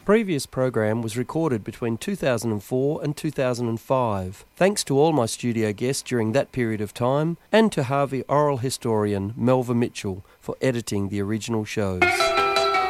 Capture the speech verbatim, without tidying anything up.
previous program was recorded between two thousand four and two thousand five. Thanks to all my studio guests during that period of time, and to Harvey oral historian Melva Mitchell for editing the original shows.